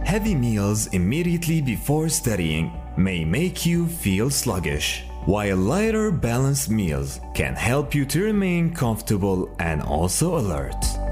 Heavy meals immediately before studying may make you feel sluggish, while lighter, balanced meals can help you to remain comfortable and also alert.